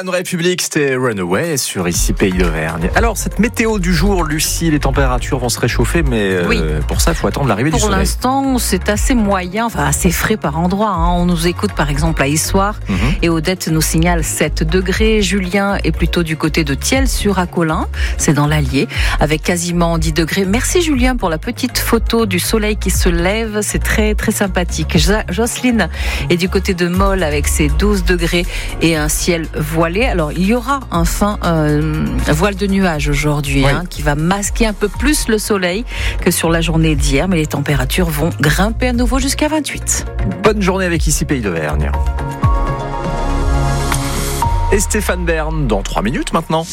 One Republic, c'était Runaway sur ici Pays d'Auvergne. Alors, cette météo du jour, Lucie, les températures vont se réchauffer, mais pour ça, il faut attendre l'arrivée du soleil. Pour l'instant, c'est assez moyen, enfin assez frais par endroit. On nous écoute par exemple à Issoire et Odette nous signale 7 degrés. Julien est plutôt du côté de Thiel sur Acolin, c'est dans l'Allier, avec quasiment 10 degrés. Merci Julien pour la petite photo du soleil qui se lève, c'est très très sympathique. Jocelyne est du côté de Molles avec ses 12 degrés et un ciel voilé. Alors il y aura un fin voile de nuages aujourd'hui qui va masquer un peu plus le soleil que sur la journée d'hier, mais les températures vont grimper à nouveau jusqu'à 28. Bonne journée avec ici Pays d'Auvergne. Et Stéphane Bern dans 3 minutes maintenant.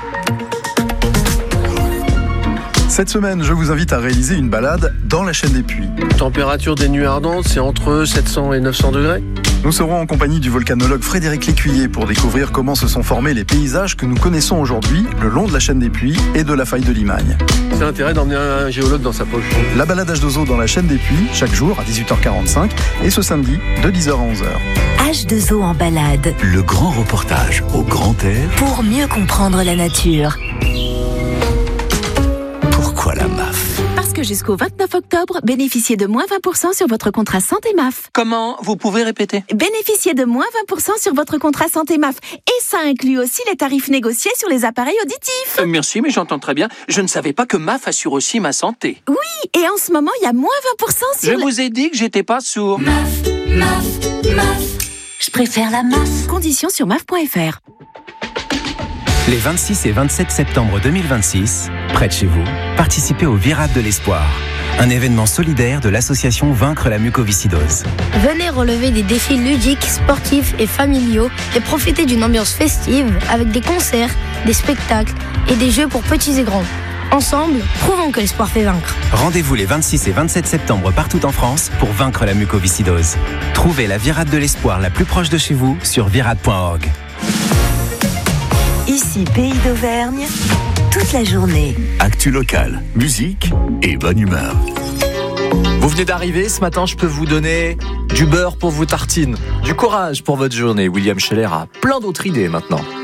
Cette semaine, je vous invite à réaliser une balade dans la chaîne des Puys. Température des nuits ardentes, c'est entre 700 et 900 degrés. Nous serons en compagnie du volcanologue Frédéric Lécuyer pour découvrir comment se sont formés les paysages que nous connaissons aujourd'hui le long de la chaîne des Puys et de la faille de Limagne. C'est l'intérêt d'emmener un géologue dans sa poche. La balade H2O dans la chaîne des Puys, chaque jour à 18h45 et ce samedi de 10h à 11h. H2O en balade. Le grand reportage au grand air. Pour mieux comprendre la nature. Pourquoi la MAF ? Parce que jusqu'au 29 octobre, bénéficiez de moins 20% sur votre contrat santé MAF. Comment ? Vous pouvez répéter ? Bénéficiez de moins 20% sur votre contrat santé MAF. Et ça inclut aussi les tarifs négociés sur les appareils auditifs. Merci, mais j'entends très bien. Je ne savais pas que MAF assure aussi ma santé. Oui, et en ce moment, il y a moins 20% sur... Je vous ai dit que j'étais pas sourd. MAF. Je préfère la MAF. Conditions sur MAF.fr. Les 26 et 27 septembre 2026, près de chez vous, participez au Virade de l'Espoir, un événement solidaire de l'association Vaincre la mucoviscidose. Venez relever des défis ludiques, sportifs et familiaux et profiter d'une ambiance festive avec des concerts, des spectacles et des jeux pour petits et grands. Ensemble, prouvons que l'espoir fait vaincre. Rendez-vous les 26 et 27 septembre partout en France pour vaincre la mucoviscidose. Trouvez la Virade de l'Espoir la plus proche de chez vous sur virade.org. Ici, Pays d'Auvergne, toute la journée. Actu locale, musique et bonne humeur. Vous venez d'arriver, ce matin, je peux vous donner du beurre pour vos tartines, du courage pour votre journée. William Scheller a plein d'autres idées maintenant.